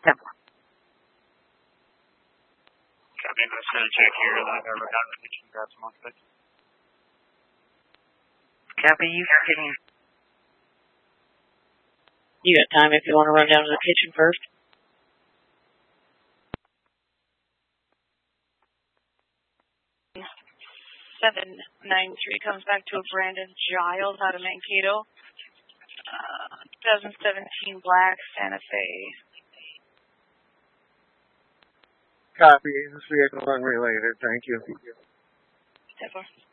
10-4. Copy, I'm going to send a check here, and then I'm going to run down to the kitchen and grab some on space. Copy, you can... You got time if you want to run down to the kitchen first. (793) comes back to a Brandon Giles out of Mankato. 2017 black Santa Fe. Copy. This vehicle unrelated. Thank you. 10-4.